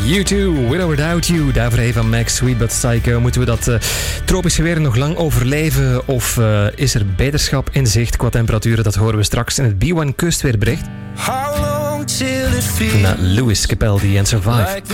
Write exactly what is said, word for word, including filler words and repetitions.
You Too, With or Without You. Daarvoor even van Max, Sweet But Psycho. Moeten we dat uh, tropische weer nog lang overleven? Of uh, is er beterschap in zicht qua temperaturen? Dat horen we straks in het B one kustweerbericht. Na Lewis Capaldi en Survive.